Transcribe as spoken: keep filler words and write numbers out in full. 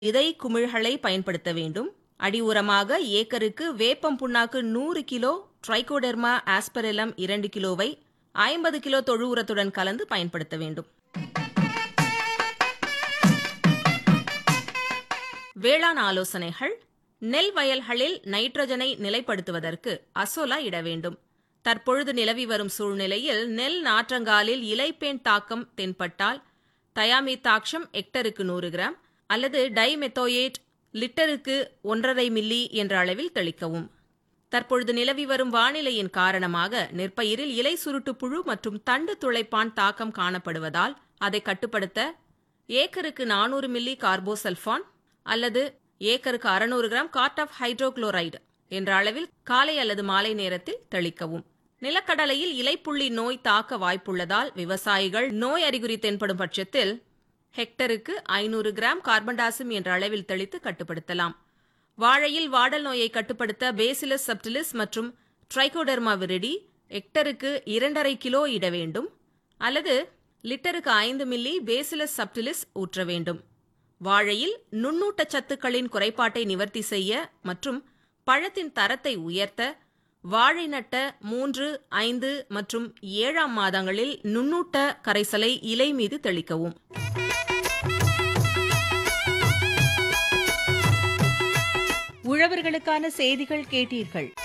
விதை குமிழ்களை பயன்படுத்த வேண்டும். அடி உரமாக ஏக்கருக்கு வேப்பம் புண்ணாக்கு நூறு கிலோ, ட்ரைகோடெர்மா ஆஸ்பரெல்லம் இரண்டு கிலோவை ஐம்பது கிலோ தொழு உரத்துடன் கலந்து பயன்படுத்த வேண்டும். வேளாண் ஆலோசனைகள். நெல் வயல்களில் நைட்ரஜனை நிலைப்படுத்துவதற்கு அசோலா இட வேண்டும். தற்பொழுது நிலவி வரும் சூழ்நிலையில் நெல் நாற்றங்காலில் இலைப்பேன் தாக்கம் தென்பட்டால் தயாமித்தாக்ஷம் ஹெக்டருக்கு நூறு கிராம் அல்லது டைமெத்தோயேட் லிட்டருக்கு ஒன்றரை மில்லி என்ற அளவில் தெளிக்கவும். தற்பொழுது நிலவி வரும் வானிலையின் காரணமாக நெற்பயிரில் இலை சுருட்டு புழு மற்றும் தண்டு துளைப்பான் தாக்கம் காணப்படுவதால் அதை கட்டுப்படுத்த ஏக்கருக்கு நானூறு மில்லி கார்போசல்ஃபான் அல்லது ஏக்கருக்கு அறுநூறு கிராம் கார்ட் ஹைட்ரோகுளோரைடு என்ற அளவில் காலை அல்லது மாலை நேரத்தில் தெளிக்கவும். நிலக்கடலையில் இலைப்புள்ளி நோய் தாக்க வாய்ப்புள்ளதால் விவசாயிகள் நோய் அறிகுறி தென்படும் பட்சத்தில் ஹெக்டருக்கு ஐநூறு கிராம் கார்பன்டாசிம் என்ற அளவில் தெளித்து கட்டுப்படுத்தலாம். வாழையில் வாடல் நோயை கட்டுப்படுத்த பேசிலஸ் சப்டிலிஸ் மற்றும் ட்ரைகோடெர்மா விரிடி ஹெக்டருக்கு இரண்டரை கிலோ இட வேண்டும் அல்லது லிட்டருக்கு ஐந்து மில்லி பேசிலஸ் சப்டிலிஸ் ஊற்ற வேண்டும். வாழையில் நுண்ணூட்ட சத்துக்களின் குறைபாட்டை நிவர்த்தி செய்ய மற்றும் பழத்தின் தரத்தை உயர்த்த வாழை நட்ட மூன்று, ஐந்து மற்றும் ஏழாம் மாதங்களில் நுண்ணூட்ட கரைசலை இலை மீது தெளிக்கவும். உழவர்களுக்கான செய்திகள் கேட்டீர்கள்.